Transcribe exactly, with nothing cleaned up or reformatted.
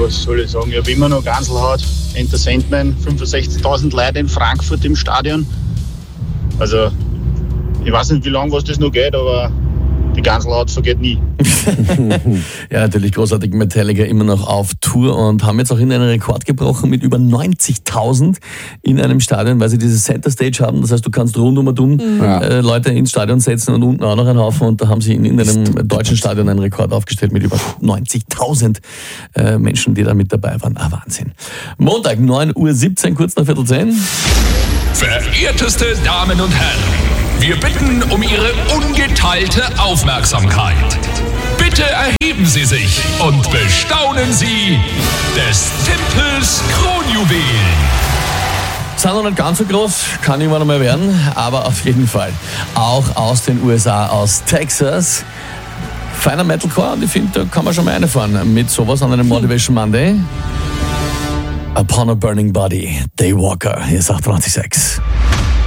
was soll ich sagen? Ich habe immer noch Gänsehaut. Enter Sandman, fünfundsechzigtausend Leute in Frankfurt im Stadion. Also, ich weiß nicht, wie lange was das noch geht, aber die Gänsehaut vergeht nie. Ja, natürlich großartig. Metallica immer noch auf Tour und haben jetzt auch in einen Rekord gebrochen mit über neunzigtausend in einem Stadion, weil sie diese Center Stage haben. Das heißt, du kannst rund um und um ja. äh, Leute ins Stadion setzen und unten auch noch einen Haufen. Und da haben sie in, in einem deutschen Stadion einen Rekord aufgestellt mit über neunzigtausend äh, Menschen, die da mit dabei waren. Ah, Wahnsinn. Montag, neun Uhr siebzehn, kurz nach Viertel zehn. Verehrteste Damen und Herren, wir bitten um Ihre ungeteilte Aufmerksamkeit. Bitte erheben Sie sich und bestaunen Sie des Tempels Kronjuwelen. Sind noch nicht ganz so groß, kann irgendwann noch mal werden, aber auf jeden Fall auch aus den U S A, aus Texas. Feiner Metalcore, und ich finde, da kann man schon mal reinfahren mit sowas an einem Motivation Monday. Upon a Burning Body, Daywalker, hier ist achtundachtzig Komma sechs.